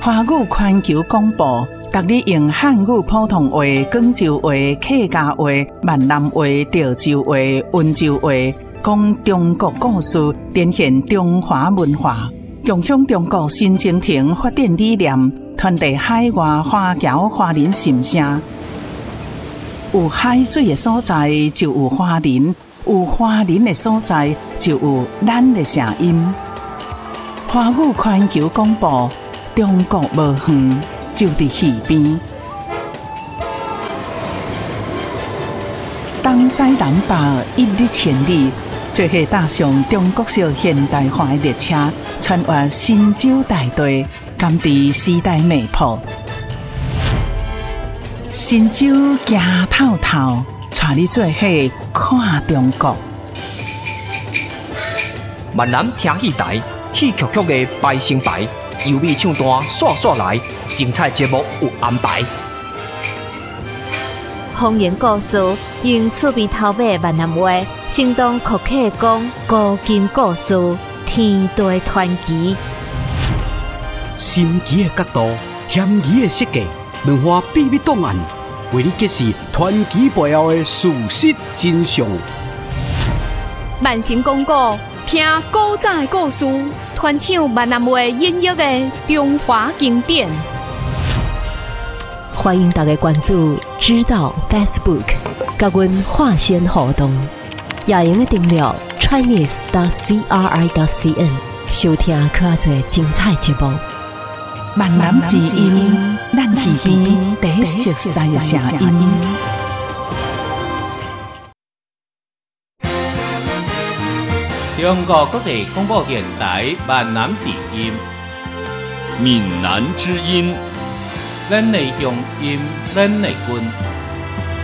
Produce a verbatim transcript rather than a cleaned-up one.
华语环球广播，逐日用汉语普通话、广州话、客家话、闽南话、潮州话、温州话，讲中国故事，展现中华文化，共享中国新征程发展理念，传递海外华侨华人心声。有海水的所在，就有华人；有华人的所在，就有咱的声音。华语环球广播。中国无远，就伫耳边。东西南北一日千里，做伙踏上中国式现代化的列车，穿越神州大地，甘伫时代脉搏。神州行透透，带你做伙看中国。 闽南听戏台，戏曲曲的排成排。优美唱段刷刷来，精彩节目有安排。 方言故事用厝边头尾闽南话，生动可客讲古今故事，天地传奇。 神奇的角度，险疑的设计，两化秘密档案，为你揭示传奇背后的事实真相。 慢声广告，听古早的故事。传唱闽南话音乐的中华经典， 欢迎大家关注知道 Facebook， 甲阮化身互动，也用个订阅 Chinese 点 C R I 点 C N， 收听较侪精彩节目。 闽南之音，咱耳边第一熟悉的声音。 中国国际广播电台闽南之音， 闽南之音， 咱的乡音，咱的根。